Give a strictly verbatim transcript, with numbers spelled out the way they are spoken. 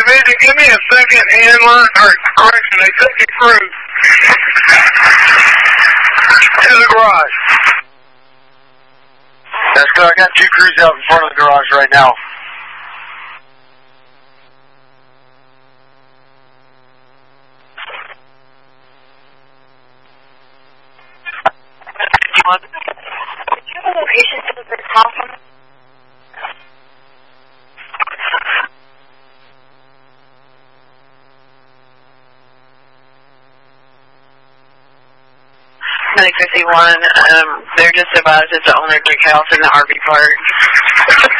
Division, give me a second inline, or correction, a second crew to the garage. That's good. I got two crews out in front of the garage right now. Do you have a location for this house? Medic fifty-one, um, they're just advised it's the owner brick house in the R V park.